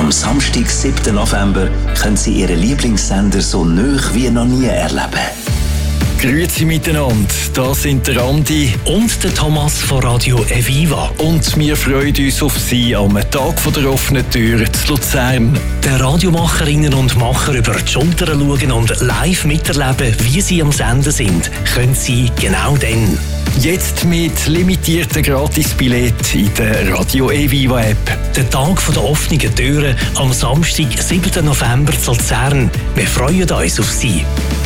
Am Samstag, 7. November, können Sie Ihren Lieblingssender so nah wie noch nie erleben. Grüezi miteinander, das sind der Andi und der Thomas von Radio Eviva. und wir freuen uns auf Sie am Tag der offenen Tür zu Luzern. Der Radiomacherinnen und Macher über die Schulter schauen und live miterleben, wie sie am Senden sind, können Sie genau dann. Jetzt mit limitierten Gratisbilletten in der Radio Eviva App. Der Tag der offenen Türen am Samstag, 7. November zu Luzern. Wir freuen uns auf Sie.